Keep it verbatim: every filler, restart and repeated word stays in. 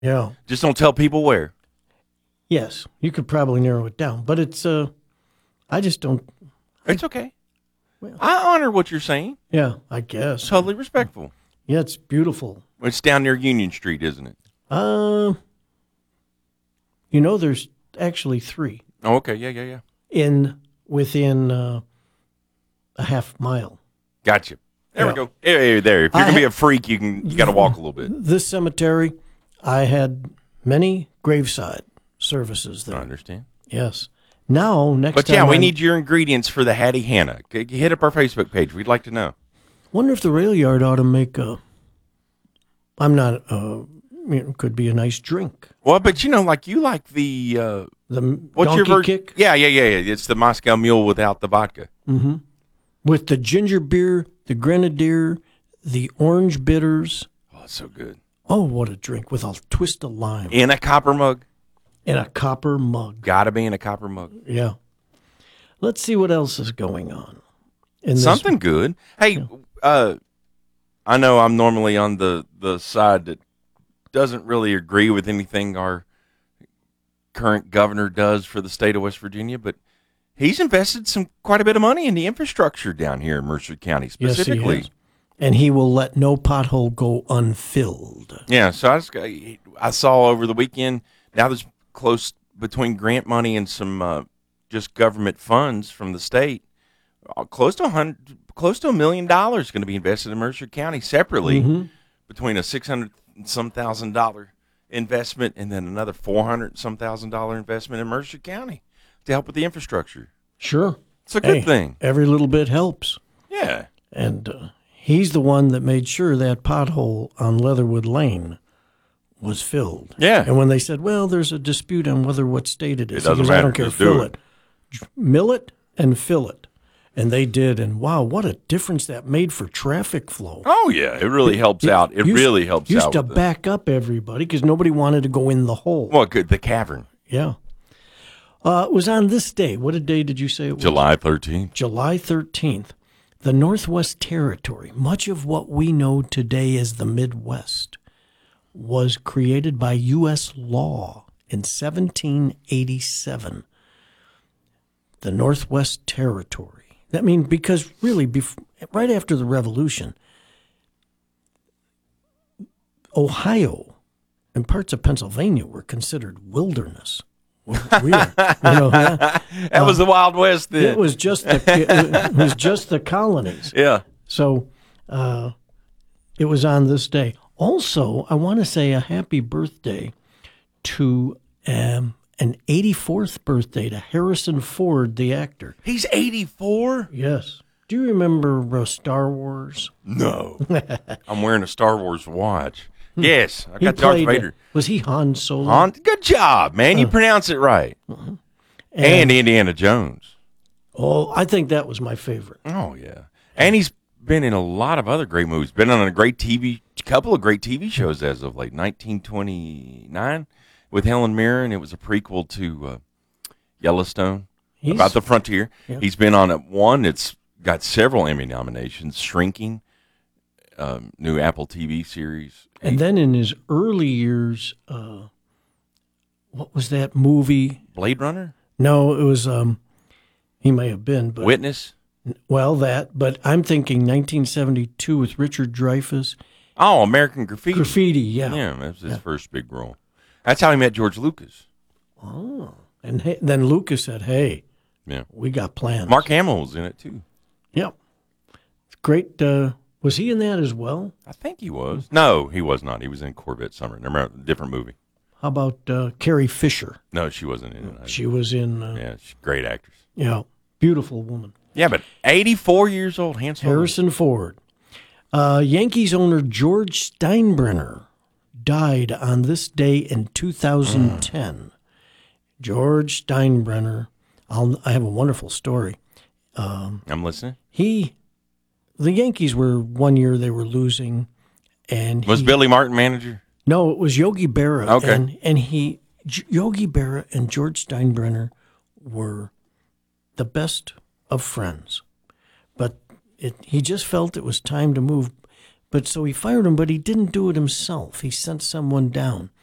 Yeah. Just don't tell people where. Yes, you could probably narrow it down, but it's uh, I just don't. It's okay. Well, I honor what you're saying. yeah, I guess. Totally respectful. Yeah, it's beautiful. It's down near Union Street, isn't it? Uh, you know, there's actually three Oh, okay. Yeah, yeah, yeah. in within uh, a half mile. Gotcha. There Yeah. we go. Hey, hey, there. If you're I gonna be ha- a freak, you can. You got to walk a little bit. This cemetery, I had many graveside services I there. understand. Yes. Now, next But time yeah, we I'm- need your ingredients for the Hattie Hannah. G- Hit up our Facebook page. We'd like to know. Wonder if the rail yard ought to make a. I'm not. Uh, you know, could be a nice drink. Well, but you know, like you like the uh, The what's donkey your ver- kick Yeah, yeah, yeah, yeah. It's the Moscow Mule without the vodka. with the ginger beer, the grenadier, the orange bitters. Oh, it's so good. Oh, what a drink with a twist of lime In a copper mug. in a copper mug. Gotta be in a copper mug. Yeah. Let's see what else is going on. In this- Something good. Hey, uh, I know I'm normally on the, the side that doesn't really agree with anything our current governor does for the state of West Virginia, but he's invested some quite a bit of money in the infrastructure down here in Mercer County Yes, he specifically. has. And he will let no pothole go unfilled. Yeah, so I, just, I saw over the weekend, now there's close between grant money and some uh, just government funds from the state, uh, close to a hundred, close to a million dollars going to be invested in Mercer County separately, Mm-hmm. between a six hundred and some thousand dollar investment and then another four hundred and some thousand dollar investment in Mercer County to help with the infrastructure. Sure. It's a good Hey, thing. Every little bit helps. Yeah. And uh, he's the one that made sure that pothole on Leatherwood Lane was filled. Yeah. And when they said, well, there's a dispute on whether what state it is, It doesn't he goes, I matter. don't care, Just do fill it." it. Mill it and fill it. And they did. And wow, what a difference that made for traffic flow. Oh, yeah. It really helps out. It Used- really helps used out. to with the- back up everybody because nobody wanted to go in the hole. Well, good. The cavern. Yeah. Uh, it was on this day. What a day did you say it was? July thirteenth. July thirteenth. The Northwest Territory, much of what we know today as the Midwest, was created by U S law in seventeen eighty-seven. The Northwest Territory. That means because really, bef- right after the Revolution, Ohio and parts of Pennsylvania were considered wilderness. Weird, you know, yeah. That was the Wild West then. It was just the, it was just the colonies. Yeah. So uh, it was on this day. Also, I want to say a happy birthday to um, an eighty-fourth birthday to Harrison Ford, the actor. He's eighty-four? Yes. Do you remember uh, Star Wars? No. I'm wearing a Star Wars watch. Yes, I He got Darth played- Vader. Was he Han Solo? Han, good job, man. You pronounce it right. And, Indiana Jones. Oh, I think that was my favorite. Oh, yeah. And he's been in a lot of other great movies. Been on a great T V, couple of great T V shows as of late. nineteen twenty-nine with Helen Mirren. It was a prequel to uh, Yellowstone, He's- about the frontier. Yeah. He's been on a, one that's got several Emmy nominations, Shrinking, um, new Apple T V series. And then in his early years, uh, what was that movie? Blade Runner? No, it was, um, he may have been, but Witness? well, that, but I'm thinking nineteen seventy-two with Richard Dreyfuss. Oh, American Graffiti. Graffiti, yeah. Yeah, that was his first big role. That's how he met George Lucas. Oh. And he, then Lucas said, hey, Yeah. we got plans. Mark Hamill was in it, too. Yep. Great. Uh, was he in that as well? I think he was. No, he was not. He was in Corvette Summer. Remember, a different movie. How about uh, Carrie Fisher? No, she wasn't in it. She was in, uh, Yeah, she's a great actress. yeah, beautiful woman. Yeah, but eighty-four years old, Han Solo. Harrison Ford. Uh, Yankees owner George Steinbrenner died on this day in two thousand ten. George Steinbrenner. I'll, I have a wonderful story. I'm listening. He, the Yankees were one year they were losing, and Was he, Billy Martin manager? no, it was Yogi Berra. Okay. and and he J- Yogi Berra and George Steinbrenner were the best of friends, but it he just felt it was time to move. But so he fired him, but he didn't do it himself. He sent someone down.